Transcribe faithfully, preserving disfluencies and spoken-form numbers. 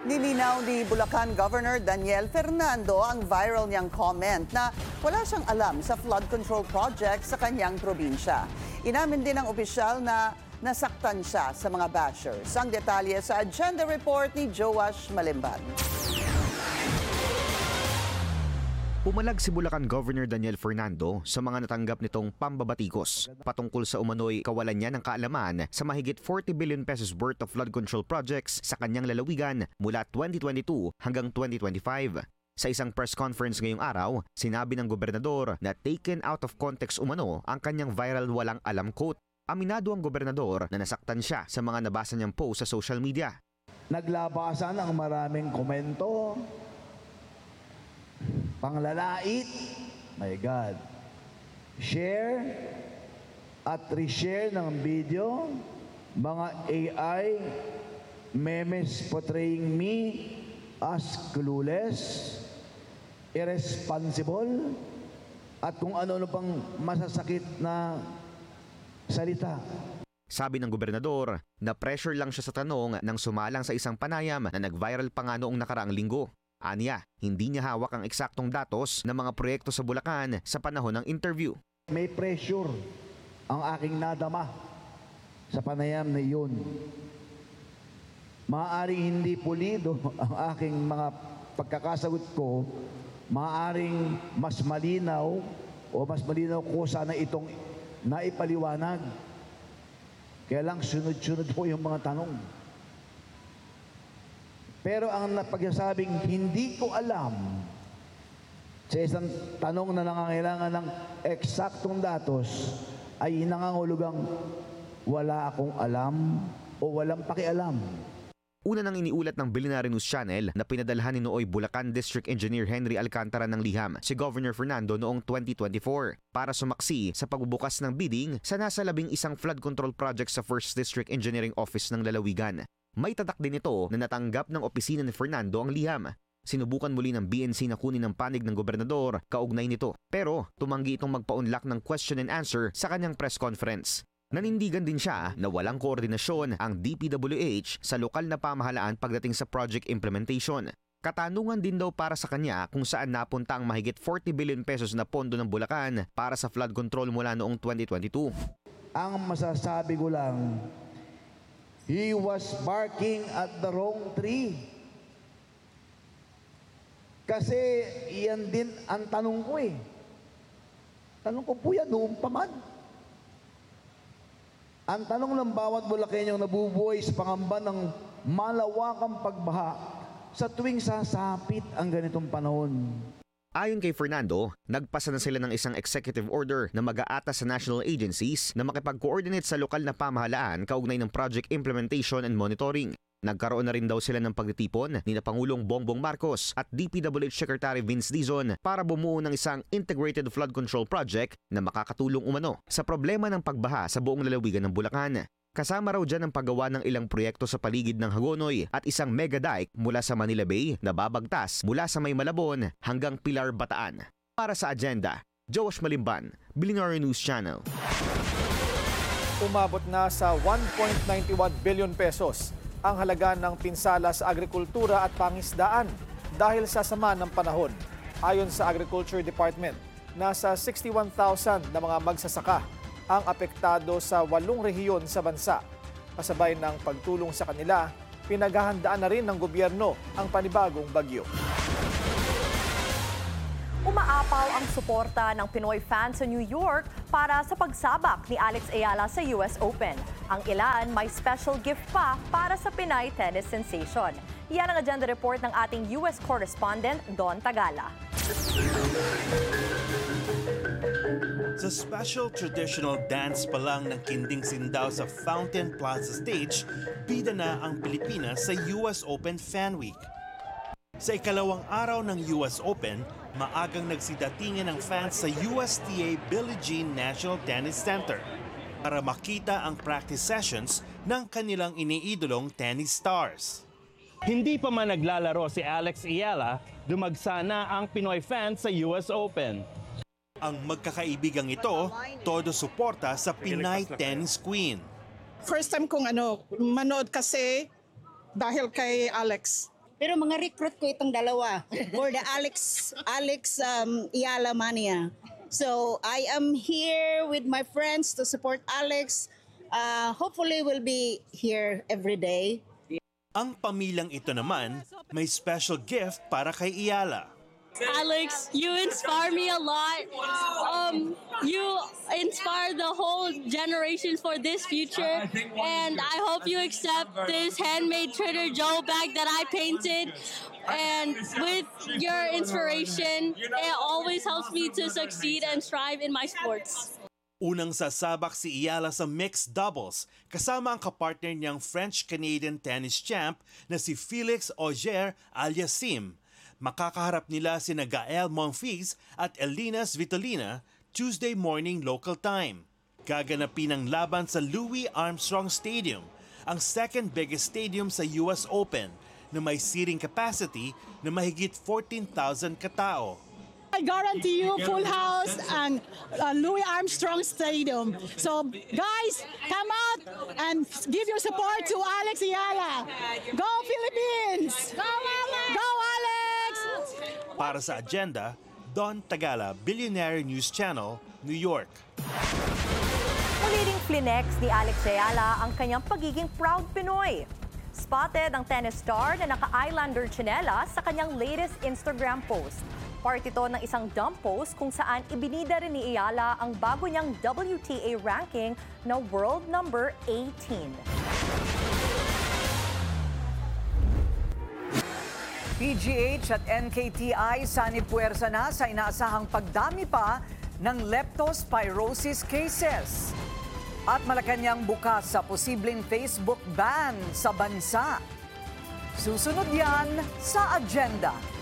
Nilinaw ni Bulacan Governor Daniel Fernando ang viral niyang comment na wala siyang alam sa flood control project sa kanyang probinsya. Inamin din ng opisyal na nasaktan siya sa mga bashers. Ang detalye sa agenda report ni Joash Malimban. Pumalag si Bulacan Governor Daniel Fernando sa mga natanggap nitong pambabatikos patungkol sa umano'y kawalan niya ng kaalaman sa mahigit forty billion pesos worth of flood control projects sa kanyang lalawigan mula twenty twenty-two hanggang twenty twenty-five. Sa isang press conference ngayong araw, sinabi ng gobernador na taken out of context umano ang kanyang viral walang alam quote. Aminado ang gobernador na nasaktan siya sa mga nabasa niyang post sa social media. Naglabasan ang maraming komento, panglalait, my God, share at reshare ng video, mga A I, memes portraying me as clueless, irresponsible, at kung ano-ano pang masasakit na salita. Sabi ng gobernador na pressure lang siya sa tanong nang sumalang sa isang panayam na nag-viral pa nga noong nakaraang linggo. Aniya, hindi niya hawak ang eksaktong datos ng mga proyekto sa Bulacan sa panahon ng interview. May pressure ang aking nadama sa panayam na iyon. Maaaring hindi pulido ang aking mga pagkakasagot ko, maaaring mas malinaw o mas malinaw ko sana itong naipaliwanag. Kaya lang sunod-sunod po yung mga tanong. Pero ang napagsasabing hindi ko alam sa isang tanong na nangangailangan ng eksaktong datos ay nangangahulugang wala akong alam o walang pakialam. Una nang iniulat ng Billionaire News Channel na pinadalhan ni nooy Bulacan District Engineer Henry Alcantara ng liham si Governor Fernando noong twenty twenty-four para sumaksi sa pagbubukas ng bidding sa nasa labing isang flood control project sa First District Engineering Office ng lalawigan. May tatak din ito na natanggap ng opisina ni Fernando ang liham. Sinubukan muli ng B N C na kunin ang panig ng gobernador kaugnay nito. Pero tumanggi itong magpaunlak ng question and answer sa kanyang press conference. Nanindigan din siya na walang koordinasyon ang D P W H sa lokal na pamahalaan pagdating sa project implementation. Katanungan din daw para sa kanya kung saan napunta ang mahigit forty billion pesos na pondo ng Bulacan para sa flood control mula noong twenty twenty-two. Ang masasabi ko lang, he was barking at the wrong tree. Kasi yan din ang tanong ko eh. Tanong ko po yan noong pa man. Ang tanong ng bawat Bulakenyong nabubuhay sa pangamba ng malawakang pagbaha sa tuwing sasapit ang ganitong panahon. Ayon kay Fernando, nagpasa na sila ng isang executive order na mag-aatas sa national agencies na makipag-coordinate sa lokal na pamahalaan kaugnay ng project implementation and monitoring. Nagkaroon na rin daw sila ng pagtitipon ni na Pangulong Bongbong Marcos at D P W H Secretary Vince Dizon para bumuo ng isang integrated flood control project na makakatulong umano sa problema ng pagbaha sa buong lalawigan ng Bulacan. Kasama raw dyan ang paggawa ng ilang proyekto sa paligid ng Hagonoy at isang mega dike mula sa Manila Bay na babagtas mula sa May Malabon hanggang Pilar, Bataan. Para sa agenda, Joash Malimban, Billionaire News Channel. Umabot na sa one point nine one billion pesos ang halaga ng pinsala sa agrikultura at pangisdaan dahil sa sama ng panahon. Ayon sa Agriculture Department, nasa sixty-one thousand na mga magsasaka ang apektado sa walong rehiyon sa bansa. Kasabay ng pagtulong sa kanila, pinaghahandaan na rin ng gobyerno ang panibagong bagyo. Umaapaw ang suporta ng Pinoy fans sa New York para sa pagsabak ni Alex Ayala sa U S Open. Ang ilan may special gift pa para sa Pinay tennis sensation. Yan ang agenda report ng ating U S correspondent Don Tagala. Sa special traditional dance pa lang ng Kinding Sindaw sa Fountain Plaza Stage, bida na ang Pilipinas sa U S Open Fan Week. Sa ikalawang araw ng U S Open, maagang nagsidatingan ng fans sa U S T A Billie Jean National Tennis Center para makita ang practice sessions ng kanilang iniidolong tennis stars. Hindi pa man naglalaro si Alex Ayala, dumagsa na ang Pinoy fans sa U S Open. Ang magkakaibigang ito, todo suporta sa Pinay Tennis Queen. First time kong ano, manood kasi dahil kay Alex. Pero mga recruit ko itong dalawa for the Alex Alex um, Ayala Mania. So I am here with my friends to support Alex. Uh, hopefully we'll be here every day. Ang pamilyang ito naman may special gift para kay Ayala. Alex, you inspire me a lot. Um, you inspire the whole generation for this future, and I hope you accept this handmade Trader Joe bag that I painted. And with your inspiration, it always helps me to succeed and strive in my sports. Unang sasabak si Ayala sa mixed doubles kasama ang kapartner niyang French-Canadian tennis champ na si Felix Auger-Aliassime. Makakaharap nila sina Gael Monfils at Elina Svitolina Tuesday morning local time. Gaganapin ang laban sa Louis Armstrong Stadium, ang second biggest stadium sa U S Open na may seating capacity na mahigit fourteen thousand katao. I guarantee you full house and uh, Louis Armstrong Stadium. So guys, come out and give your support to Alex Ayala. Go Philippines! Go Alex! Go Alex! Para sa agenda, Don Tagala, Billionaire News Channel, New York. Muliring flinex ni Alex Ayala ang kanyang pagiging proud Pinoy. Spotted ang tennis star na naka-eyelander tsinelas sa kanyang latest Instagram post. Part ito ng isang dump post kung saan ibinida rin ni Ayala ang bago niyang W T A ranking na world number eighteen. P G H at N K T I sanipuwersa na sa inaasahang pagdami pa ng leptospirosis cases. At Malacanang bukas sa posibleng Facebook ban sa bansa. Susunod yan sa agenda.